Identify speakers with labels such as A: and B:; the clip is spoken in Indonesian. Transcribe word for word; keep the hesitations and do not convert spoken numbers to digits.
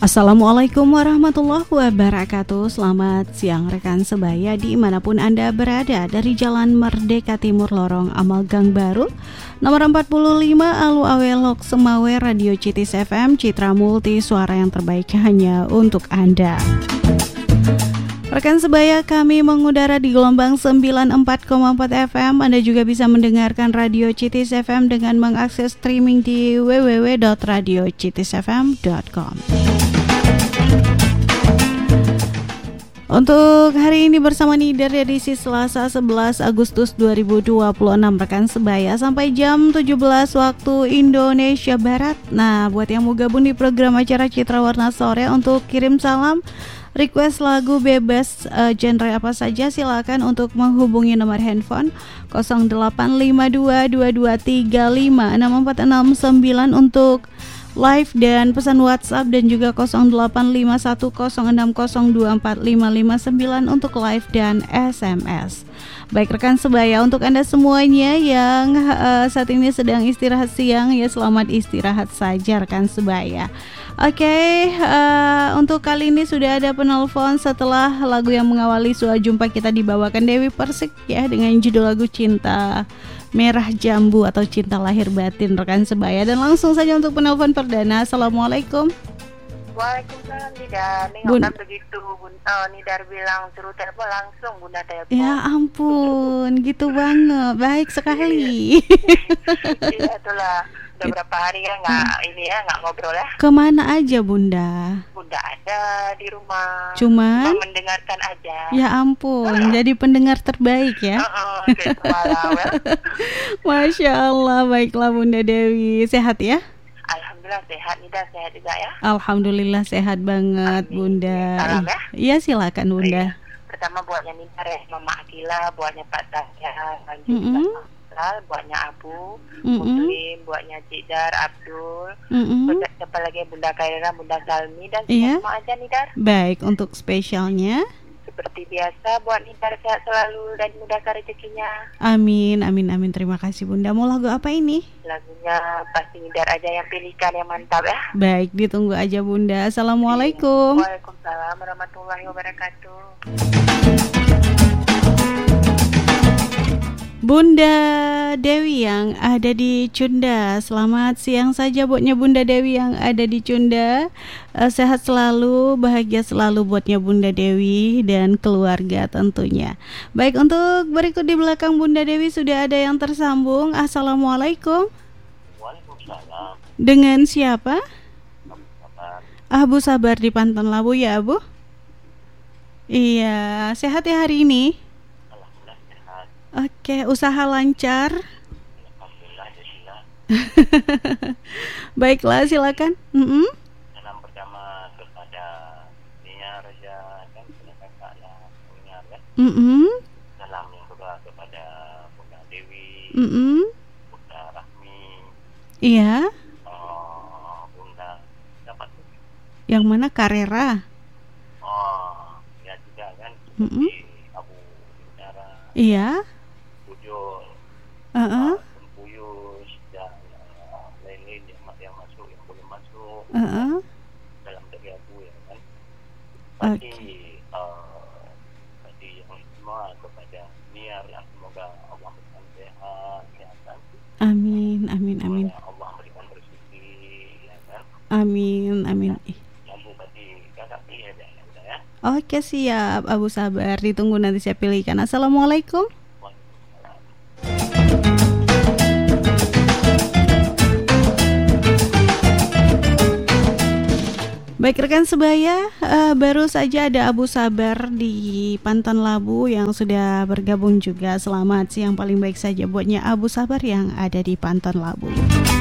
A: Assalamualaikum warahmatullahi wabarakatuh. Selamat siang rekan sebaya dimanapun Anda berada. Dari Jalan Merdeka Timur Lorong Amal Gang Baru nomor empat puluh lima Alu Awelok Semawe, Radio Citis F M, Citra Multi, suara yang terbaik hanya untuk Anda. Rekan sebaya, kami mengudara di gelombang sembilan puluh empat koma empat F M. Anda juga bisa mendengarkan Radio Citis F M dengan mengakses streaming di w w w dot radio citis f m dot com. Untuk hari ini bersama Nidar edisi Selasa sebelas Agustus dua ribu dua puluh enam, rekan sebaya, sampai jam tujuh belas waktu Indonesia Barat. Nah, buat yang mau gabung di program acara Citra Warna Sore untuk kirim salam, request lagu bebas uh, genre apa saja, silakan untuk menghubungi nomor handphone nol delapan lima dua dua dua tiga lima enam empat enam sembilan untuk live, dan pesan WhatsApp, dan juga nol delapan lima satu nol enam nol dua empat lima lima sembilan untuk live dan S M S. Baik rekan sebaya, untuk Anda semuanya yang uh, saat ini sedang istirahat siang, ya selamat istirahat saja rekan sebaya. Oke, okay, uh, untuk kali ini sudah ada penelpon setelah lagu yang mengawali suara jumpa kita dibawakan Dewi Persik, ya, dengan judul lagu Cinta Merah Jambu atau Cinta Lahir Batin rekan sebaya. Dan langsung saja untuk penelpon perdana. Assalamualaikum.
B: Waalaikumsalam Nidar. Nih
A: Bun-
B: nggak begitu Bun, oh, Nidar bilang suruh telepon langsung Bunda telepon.
A: Ya ampun, gitu banget. Baik sekali.
B: Iya itulah. Udah berapa hari ya nggak ini ya nggak ngobrol ya.
A: Kemana aja Bunda?
B: Bunda ada di rumah.
A: Cuman
B: Cuma mendengarkan aja.
A: Ya ampun, jadi pendengar terbaik ya.
B: Uh-uh, kayak semalam, ya.
A: Masya Allah, baiklah Bunda Dewi. Sehat ya?
B: Alhamdulillah sehat, Nidar sehat juga ya.
A: Alhamdulillah sehat banget. Amin. Bunda.
B: Salam ya.
A: Iya silakan Bunda.
B: Iya. Pertama buatnya Nidar ya, Mama Akila, buatnya Pak Tasya,
A: Mm-mm.
B: buatnya Abu,
A: Mm-mm.
B: Muslim, buatnya Cidar, Abdul,
A: Mm-mm.
B: siapa lagi Bunda Kaira, Bunda Salmi, dan
A: Iya.
B: semua aja Nidar.
A: Baik, untuk spesialnya
B: Seperti biasa buat Nidar sehat selalu dan mudahkan rezekinya.
A: amin, amin, amin. Terima kasih Bunda. Mau lagu apa ini?
B: Lagunya pasti Nidar aja yang pilihkan yang mantap ya.
A: Baik, ditunggu aja Bunda. Assalamualaikum.
B: Waalaikumsalam warahmatullahi wabarakatuh.
A: Bunda Dewi yang ada di Cunda, selamat siang saja buatnya Bunda Dewi yang ada di Cunda. uh, Sehat selalu, bahagia selalu buatnya Bunda Dewi dan keluarga tentunya. Baik, untuk berikut di belakang Bunda Dewi sudah ada yang tersambung. Assalamualaikum.
B: Waalaikumsalam.
A: Dengan siapa?
B: Sabar.
A: Abu Sabar di Pantan Labu ya Abu? Iya, sehat ya hari ini?
B: Alhamdulillah sehat.
A: Oke, usaha lancar.
B: Alhamdulillah jadilah.
A: Baiklah, silakan. Mm-mm.
B: Salam pertama kepada Nia Raja dan kakak Nia ya.
A: Mm-mm.
B: Salam yang kedua kepada Bunda Dewi,
A: Mm-mm.
B: Bunda Rahmi,
A: Iya.
B: uh, Bunda dapat
A: Yang mana Carrera?
B: oh ya juga kan
A: Mm-mm.
B: di Abu Bintara,
A: Iya.
B: Pujol,
A: Uh-uh.
B: Sempuyus dan uh, lain-lain yang, yang masuk yang belum masuk
A: Uh-uh.
B: dalam dari Abu ya kan.
A: Oke.
B: Pasti uh, pasti yang semua kepada Niar ya, semoga Allah berikan sehat ya kan.
A: Amin, amin, amin.
B: Semoga Allah berikan rezeki ya kan.
A: Amin, amin. Ih.
B: Mampu pasti kakak pilih ya udah ya.
A: Oke, siap Abu Sabar. Ditunggu nanti saya pilihkan. Assalamualaikum.
B: Waalaikumsalam.
A: Baik rekan sebaya, uh, baru saja ada Abu Sabar di Pantan Labu yang sudah bergabung juga. Selamat siang paling baik saja buatnya Abu Sabar yang ada di Pantan Labu.